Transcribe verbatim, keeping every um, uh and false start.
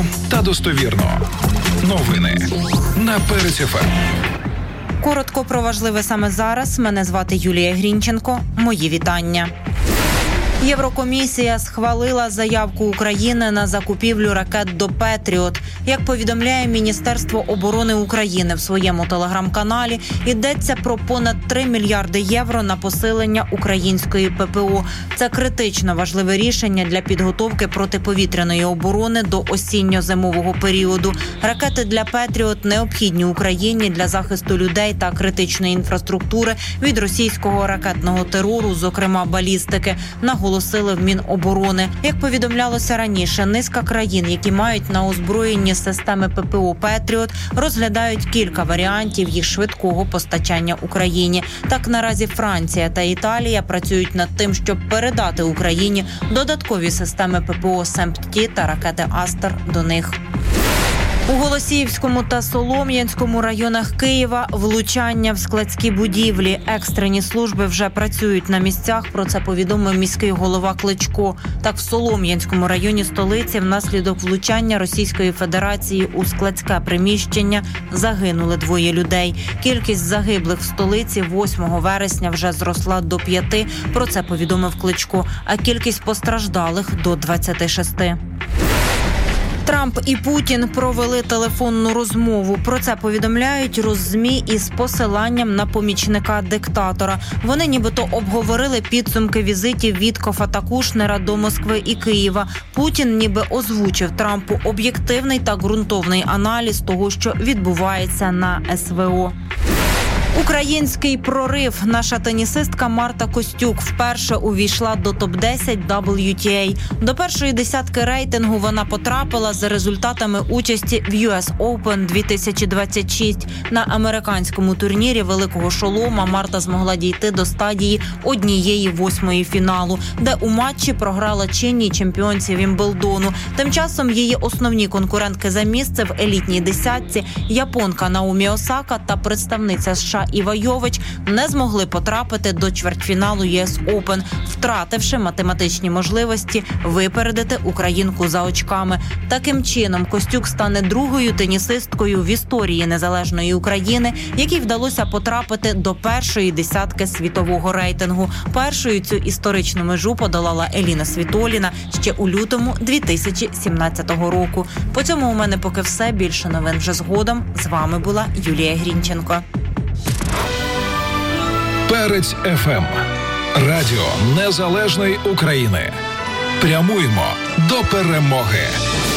та достовірно. Новини на Перець еф ем. Коротко про важливе саме зараз. Мене звати Юлія Грінченко. Мої вітання. Єврокомісія схвалила заявку України на закупівлю ракет до «Петріот». Як повідомляє Міністерство оборони України в своєму телеграм-каналі, йдеться про понад три мільярди євро на посилення української пе пе о. Це критично важливе рішення для підготовки протиповітряної оборони до осінньо-зимового періоду. Ракети для «Петріот» необхідні Україні для захисту людей та критичної інфраструктури від російського ракетного терору, зокрема балістики, наголосили в Міноборони. Як повідомлялося раніше, низка країн, які мають на озброєнні системи пе пе о «Петріот», розглядають кілька варіантів їх швидкого постачання Україні. Так, наразі Франція та Італія працюють над тим, щоб передати Україні додаткові системи пе пе о «Семпті» та ракети «Астер» до них. У Голосіївському та Солом'янському районах Києва влучання в складські будівлі. Екстрені служби вже працюють на місцях, про це повідомив міський голова Кличко. Так, в Солом'янському районі столиці внаслідок влучання Російської Федерації у складське приміщення загинули двоє людей. Кількість загиблих в столиці восьмого вересня вже зросла до п'яти, про це повідомив Кличко, а кількість постраждалих – до двадцяти шести. Трамп і Путін провели телефонну розмову. Про це повідомляють Роззмі із посиланням на помічника диктатора. Вони нібито обговорили підсумки візитів Віткофа та Кушнера до Москви і Києва. Путін ніби озвучив Трампу об'єктивний та ґрунтовний аналіз того, що відбувається на ес ве о. Український прорив. Наша тенісистка Марта Костюк вперше увійшла до топ десять дабл ю ті ей. До першої десятки рейтингу вона потрапила за результатами участі в ю ес Open дві тисячі двадцять шість. На американському турнірі Великого Шолома Марта змогла дійти до стадії однієї восьмої фіналу, де у матчі програла чинній чемпіонці Вімблдону. Тим часом її основні конкурентки за місце в елітній десятці – японка Наомі Осака та представниця США Іва Йович не змогли потрапити до чвертьфіналу ю ес Open, втративши математичні можливості випередити українку за очками. Таким чином, Костюк стане другою тенісисткою в історії незалежної України, якій вдалося потрапити до першої десятки світового рейтингу. Першою цю історичну межу подолала Еліна Світоліна ще у лютому дві тисячі сімнадцятого року. По цьому у мене поки все. Більше новин вже згодом. З вами була Юлія Грінченко. Перець еф ем. Радіо Незалежної України. Прямуємо до перемоги.